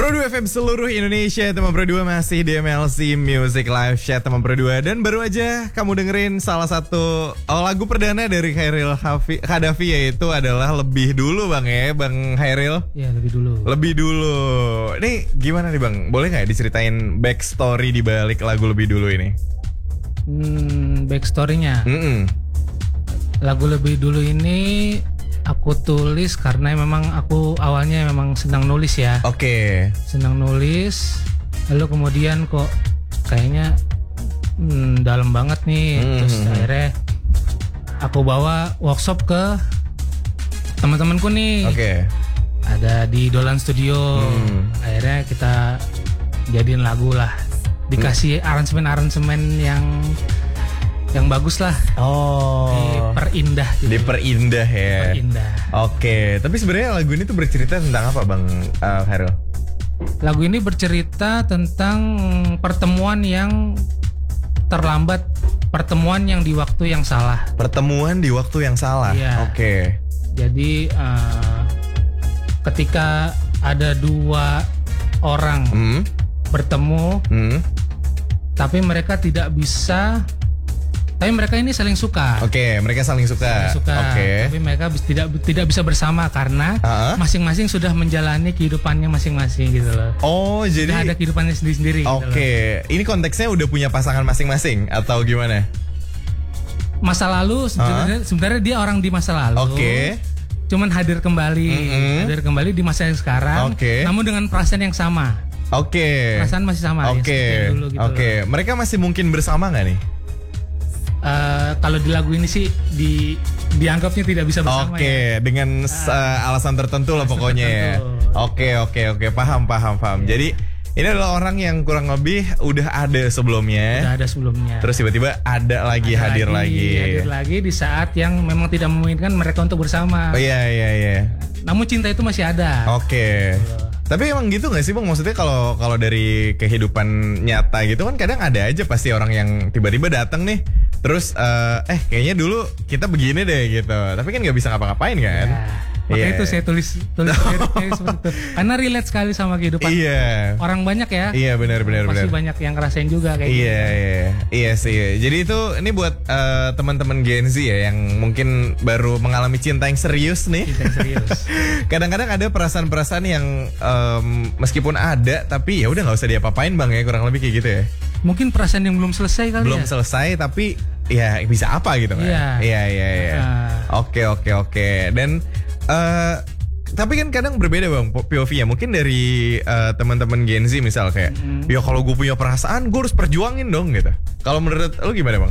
Pro 2 FM seluruh Indonesia, teman Pro 2 masih di MLC Music Live Chat teman Pro 2. Dan baru aja kamu dengerin salah satu lagu perdana dari Khairil Khadafi, yaitu adalah Lebih Dulu Bang ya, Bang Khairil. Iya, Lebih Dulu. Lebih Dulu. Nih gimana nih Bang, boleh gak diceritain backstory di balik lagu Lebih Dulu ini? Backstory-nya. Lagu Lebih Dulu ini aku tulis karena memang aku awalnya memang senang nulis ya. Oke. Senang nulis, lalu kemudian kok kayaknya dalam banget nih. Terus akhirnya aku bawa workshop ke teman-temanku nih. Oke. Ada di Dolan Studio. Akhirnya kita jadiin lagu lah. Dikasih aransemen-aransemen yang bagus lah. Diperindah gitu. Diperindah ya. Diperindah. Oke, tapi sebenarnya lagu ini tuh bercerita tentang apa Bang Khairil? Lagu ini bercerita tentang pertemuan yang terlambat, pertemuan yang di waktu yang salah. Pertemuan di waktu yang salah. Iya. Oke. Jadi ketika ada dua orang bertemu, tapi mereka tidak bisa. Tapi mereka ini saling suka. Oke, mereka saling suka. Oke. Tapi mereka tidak bisa bersama karena masing-masing sudah menjalani kehidupannya masing-masing gitu loh. Oh, jadi sudah ada kehidupannya sendiri-sendiri. Oke, gitu. Ini konteksnya udah punya pasangan masing-masing atau gimana? Masa lalu sebenarnya dia orang di masa lalu. Oke. Cuman hadir kembali di masa yang sekarang. Oke. Namun dengan perasaan yang sama. Oke. Perasaan masih sama. Oke. Oke. Mereka masih mungkin bersama nggak nih? Kalau di lagu ini sih dianggapnya tidak bisa bersama. Oke, dengan alasan tertentu lah pokoknya ya. Oke, paham. Yeah. Jadi ini adalah orang yang kurang lebih udah ada sebelumnya. Terus tiba-tiba hadir lagi di saat yang memang tidak memungkinkan mereka untuk bersama. Oh iya. Namun cinta itu masih ada. Oke. Tapi emang gitu gak sih Bang? Maksudnya kalau dari kehidupan nyata gitu kan kadang ada aja pasti orang yang tiba-tiba datang nih. Terus kayaknya dulu kita begini deh gitu. Tapi kan gak bisa ngapa-ngapain kan? Makanya itu saya tulis seperti itu. Karena relate sekali sama kehidupan orang banyak ya. Iya benar. Pasti banyak yang ngerasain juga kayak gitu. Iya sih. Jadi ini buat teman-teman Gen Z ya yang mungkin baru mengalami cinta yang serius nih. Cinta yang serius. Kadang-kadang ada perasaan-perasaan yang meskipun ada tapi ya udah nggak usah diapa-apain Bang ya, kurang lebih kayak gitu ya. Mungkin perasaan yang belum selesai kali belum selesai tapi ya bisa apa gitu kan. Iya. Oke. Dan tapi kan kadang berbeda Bang POV-nya. Mungkin dari teman-teman Gen Z misal kayak ya kalau gue punya perasaan gue harus perjuangin dong gitu. Kalau menurut lu gimana Bang?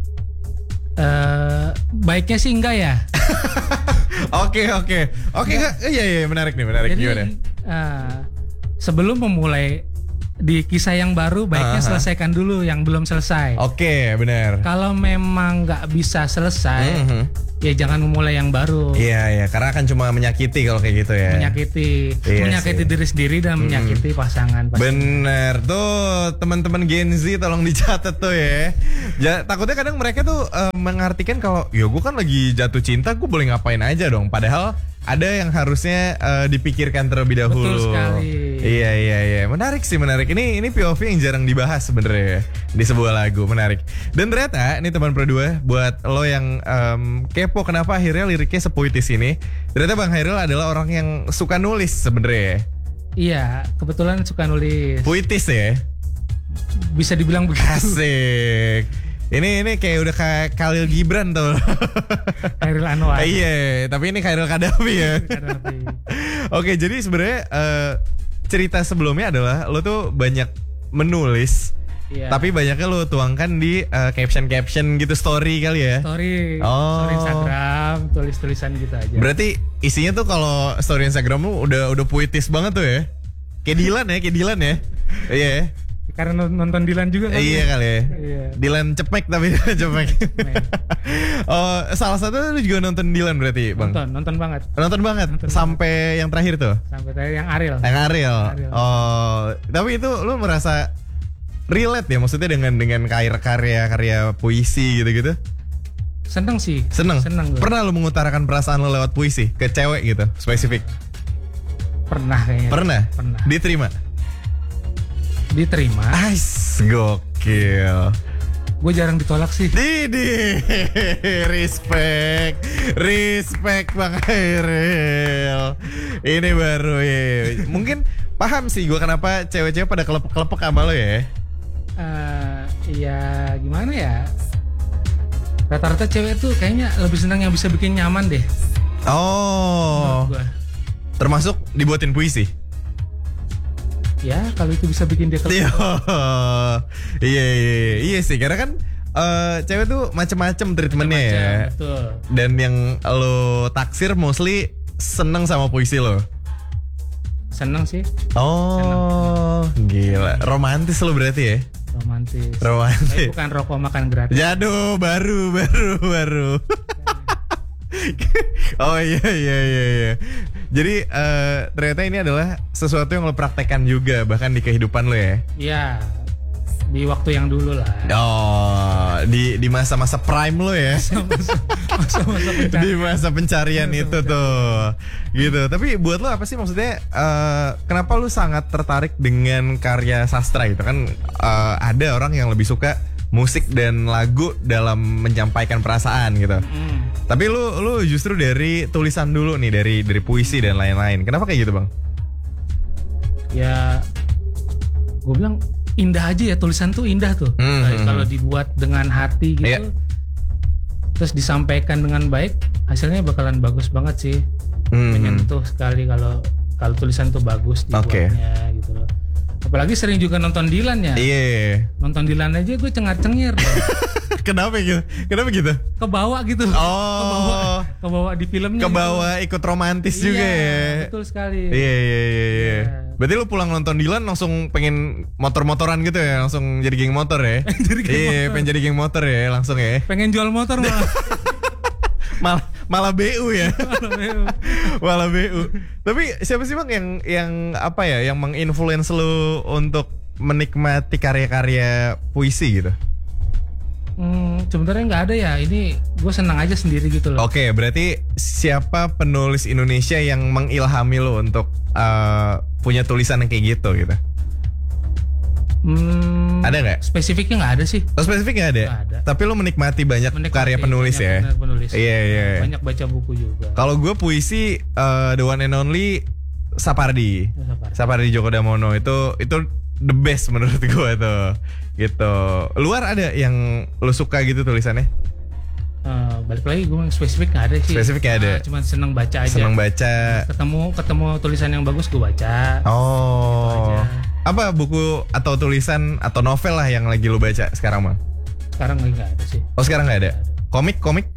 Baiknya sih enggak ya. Oke. Iya menarik nih. Jadi, gimana? Sebelum memulai di kisah yang baru baiknya selesaikan dulu yang belum selesai. Oke, benar. Kalau memang nggak bisa selesai, ya jangan memulai yang baru. Iya, karena akan cuma menyakiti kalau kayak gitu ya. Menyakiti diri sendiri dan menyakiti pasangan. Bener tuh teman-teman Gen Z tolong dicatat tuh ya. Takutnya kadang mereka tuh mengartikan kalau ya gue kan lagi jatuh cinta, gue boleh ngapain aja dong. Padahal ada yang harusnya dipikirkan terlebih dahulu. Betul sekali. Iya. Menarik. Ini POV yang jarang dibahas sebenarnya di sebuah lagu, menarik. Dan ternyata ini teman Pro 2 buat lo yang kepo kenapa akhirnya liriknya sepuitis ini. Ternyata Bang Khairil adalah orang yang suka nulis sebenarnya. Iya, kebetulan suka nulis. Puitis ya? Bisa dibilang begitu. Asik. Ini kayak udah kayak Khalil Gibran tuh. Khairil Anwar. Iya, tapi ini Khairil Khadafi ya. Oke, jadi sebenarnya cerita sebelumnya adalah lo tuh banyak menulis. Iya. Tapi banyaknya lo tuangkan di caption gitu, story kali ya. Story Instagram, tulis-tulisan gitu aja. Berarti isinya tuh kalau story Instagram lo udah puitis banget tuh ya. Kayak Dilan ya. Iya. Karena nonton Dilan juga kan. Iya kali ya. Iya. Dilan cepek tapi cepek. Salah satu lu juga nonton Dilan berarti Bang? Nonton banget. Sampai yang terakhir tuh? Sampai terakhir yang Ariel. Tapi itu lu merasa relate ya maksudnya dengan karya puisi gitu-gitu? Seneng sih. Seneng gue. Pernah lu mengutarakan perasaan lu lewat puisi ke cewek gitu spesifik? Pernah kayaknya. Pernah? Diterima. Ais, gokil. Gue jarang ditolak sih. Respect Bang Hairil. Ini baru ya. Mungkin paham sih gue kenapa cewek-cewek pada kelepek-kelepek sama lo ya. Ya gimana ya. Rata-rata cewek tuh kayaknya lebih senang yang bisa bikin nyaman deh. Oh. Termasuk dibuatin puisi. Ya kalau itu bisa bikin dia kelepek. Iya sih karena kan cewek tuh macem-macem treatmentnya ya. Betul. Dan yang lo taksir mostly seneng sama puisi lo. Seneng sih. Oh seneng. Gila romantis lo berarti ya. Romantis. Tapi bukan rokok makan gratis. Jatuh baru. Oh iya. Jadi ternyata ini adalah sesuatu yang lo praktekkan juga bahkan di kehidupan lo ya. Iya. Di waktu yang dulu lah. Oh, di masa-masa prime lo ya. Masa-masa pencarian. Di masa pencarian itu tuh. Gitu. Tapi buat lo apa sih maksudnya kenapa lo sangat tertarik dengan karya sastra gitu kan ada orang yang lebih suka musik dan lagu dalam menyampaikan perasaan gitu. Tapi lu justru dari tulisan dulu nih, dari puisi dan lain-lain. Kenapa kayak gitu, Bang? Ya gue bilang indah aja ya, tulisan tuh indah tuh. Kalau dibuat dengan hati gitu, terus disampaikan dengan baik, hasilnya bakalan bagus banget sih. Menyentuh sekali kalau tulisan tuh bagus dibuatnya gitu loh. Apalagi sering juga nonton Dilan ya. Iya. Nonton Dilan aja gue cengar-cengir. Kenapa gitu? Kebawa gitu. Oh. Kebawa di filmnya. Kebawa gitu. Ikut romantis juga ya. Betul sekali. Iya. Berarti lu pulang nonton Dilan langsung pengen motor-motoran gitu ya, langsung jadi geng motor ya. Pengen jadi geng motor ya langsung ya. Pengen jual motor malah. Malah BU ya. Malah BU. Tapi siapa sih Bang yang apa ya, yang menginfluence lu untuk menikmati karya-karya puisi gitu? Sebenarnya nggak ada ya. Ini gue senang aja sendiri gitu loh. Oke, berarti siapa penulis Indonesia yang mengilhami lu untuk punya tulisan yang kayak gitu? Ada nggak? Spesifiknya nggak ada sih. Oh, spesifik nggak ada? Nggak ada. Tapi lu menikmati karya penulis ya? Penulis. Iya. Banyak baca buku juga. Kalau gue puisi the one and only Sapardi Djoko Damono itu the best menurut gue tuh. Gitu. Luar ada yang lu suka gitu tulisannya? Balik lagi gue spesifik nggak ada sih. Spesifik nggak ada. Cuma seneng baca aja. Seneng baca. Ketemu tulisan yang bagus gue baca. Oh. Apa buku atau tulisan atau novel lah yang lagi lu baca sekarang, Bang? Sekarang nggak ada sih. Oh, sekarang nggak ada. Komik.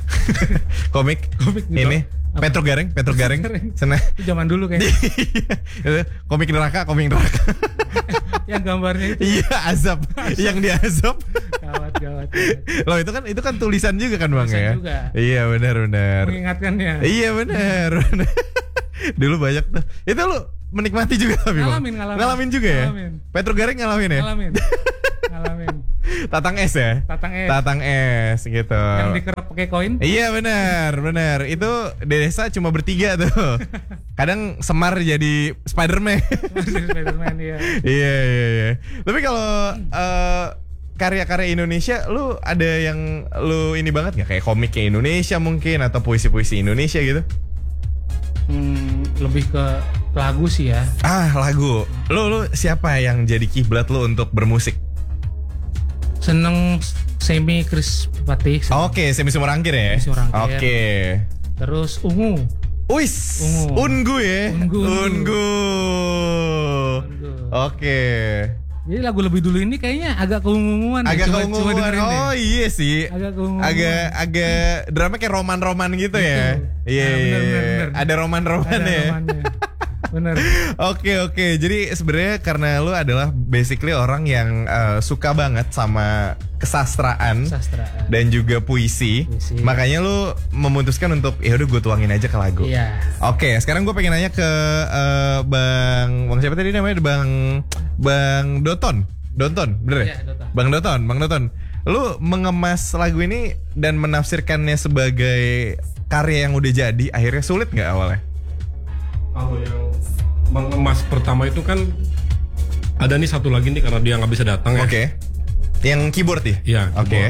Ini Petro Gareng. Sana. Itu zaman dulu kayaknya. komik neraka. Yang gambarnya itu. Iya, azab. Yang dia azab. Gawat. Loh, itu kan tulisan juga kan, Bang ya? Juga. Iya, benar. Mengingatkannya. Iya, benar. Dulu banyak tuh. Itu lu menikmati juga tapi ngalamin juga ya. Petro Gareng ngalamin ya. Ngalamin. Tatang es ya. Tatang es gitu. Yang dikerap pakai koin. Iya benar. Itu di desa cuma bertiga tuh. Kadang Semar jadi Spider-Man. Iya. Iya. Tapi kalau karya-karya Indonesia, lu ada yang lu ini banget nggak, kayak komiknya Indonesia mungkin atau puisi-puisi Indonesia gitu? Lebih ke lagu sih ya. Lagu. Lu siapa yang jadi kiblat lu untuk bermusik? Seneng Semi Krispatih. Oke, Semi Sumorangkir ya. Oke. Terus Ungu. Ungu ya. Ungu. Oke. Jadi lagu lebih dulu ini kayaknya agak keunguan. Oh iya sih. Agak keunguan. Agak drama kayak roman-roman gitu ya. Iya. Bener. Ada roman-roman ya. Bener. Oke. Jadi sebenarnya karena lu adalah basically orang yang suka banget sama kesastraan dan juga puisi. Makanya lu memutuskan untuk ya udah gue tuangin aja ke lagu. Iya. Oke, sekarang gue pengen nanya ke Bang siapa tadi namanya? Bang Doton, bener ya? Bang Doton. Lu mengemas lagu ini dan menafsirkannya sebagai karya yang udah jadi, akhirnya sulit nggak awalnya? Kalau yang pertama itu kan ada nih satu lagi nih karena dia nggak bisa datang ya. Oke. Yang keyboard ya? Iya. Oke.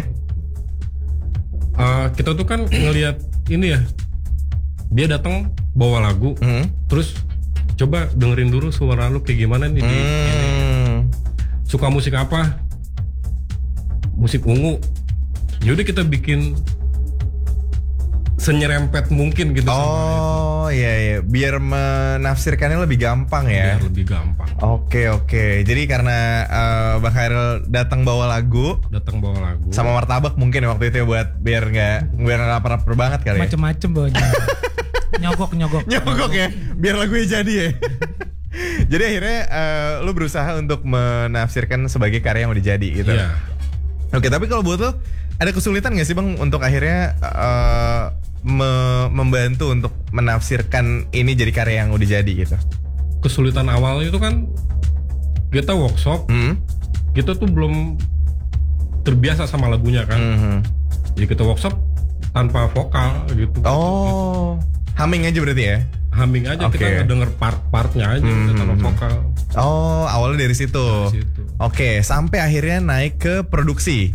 Kita tuh kan ngelihat ini ya, dia datang bawa lagu, terus coba dengerin dulu suara lu kayak gimana nih ini. Suka musik apa? Musik ungu. Yaudah kita bikin senyerempet mungkin gitu. Oh iya, biar menafsirkannya lebih gampang ya. Biar lebih gampang. Oke. Jadi karena Bang Hairil datang bawa lagu sama martabak mungkin waktu itu ya, buat biar nggak lapar banget kali ya. Macem-macem bawanya. nyogok ya, biar lagunya jadi ya. Jadi akhirnya lu berusaha untuk menafsirkan sebagai karya yang udah jadi gitu. Iya. Oke, tapi kalau buat lu ada kesulitan nggak sih Bang untuk akhirnya membantu untuk menafsirkan ini jadi karya yang udah jadi gitu? Kesulitan awal itu kan kita workshop, kita tuh belum terbiasa sama lagunya kan. Jadi kita workshop tanpa vokal gitu. Oh, humming aja berarti ya? Humming aja, kita ngedenger part-partnya aja tanpa vokal. Oh, awalnya dari situ. Oke, sampai akhirnya naik ke produksi.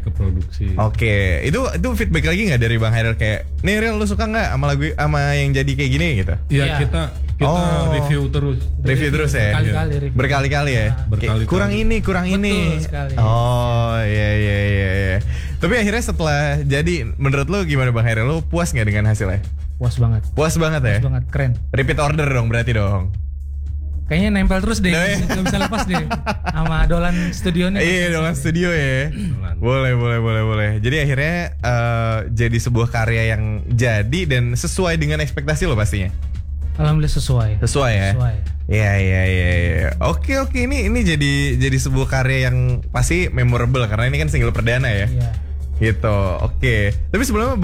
Oke, itu feedback lagi nggak dari Bang Hairil kayak, nih Ril lu suka nggak sama lagu sama yang jadi kayak gini gitu? Iya, kita review terus ya. Berkali-kali ya. Kurang ini. Betul sekali. Oh iya. Tapi akhirnya setelah jadi, menurut lu gimana Bang Hairil? Lu puas nggak dengan hasilnya? Puas banget ya? Puas banget, keren. Repeat order dong berarti dong. Kayaknya nempel terus deh, gak bisa lepas deh sama Dolan Studionya. Iya, Dolan Studio ya. Boleh. Jadi akhirnya jadi sebuah karya yang jadi dan sesuai dengan ekspektasi lo pastinya. Alhamdulillah sesuai ya. Iya. Oke, ini jadi sebuah karya yang pasti memorable karena ini kan single perdana ya. Iya. Gitu. Oke. Tapi sebelumnya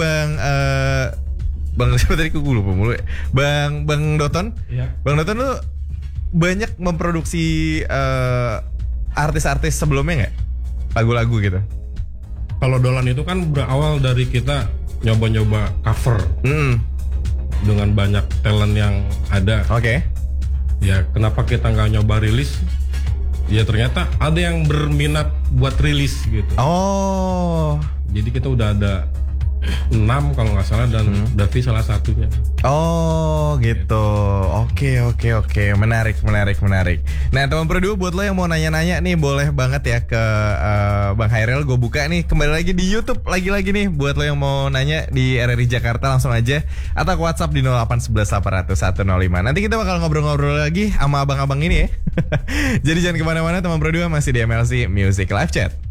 Bang siapa tadi gue lupa mulu ya. Bang Doton. Iya. Bang Doton lu banyak memproduksi artis-artis sebelumnya nggak? Lagu-lagu gitu. Kalau Dolan itu kan berawal dari kita nyoba-nyoba cover dengan banyak talent yang ada. Oke. Ya kenapa kita nggak nyoba rilis? Ya ternyata ada yang berminat buat rilis gitu. Oh. Jadi kita udah ada 6 kalau nggak salah dan Davi salah satunya. Oh gitu. Oke. Menarik. Nah teman Produ, buat lo yang mau nanya-nanya nih boleh banget ya ke Bang Hairil. Gue buka nih kembali lagi di YouTube lagi nih. Buat lo yang mau nanya di RRI Jakarta langsung aja atau ke WhatsApp di 0811 800 105. Nanti kita bakal ngobrol-ngobrol lagi sama abang-abang ini ya. Jadi jangan kemana-mana teman Produ, masih di MLC Music Live Chat.